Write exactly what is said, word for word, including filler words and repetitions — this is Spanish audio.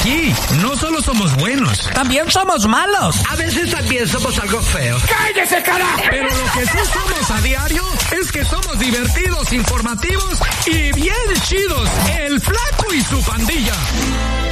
aquí no solo somos buenos, también somos malos. A veces también somos algo feos. ¡Cállese, carajo! Pero lo que sí somos a diario es que somos divertidos, informativos y bien chidos. El Flaco y su pandilla.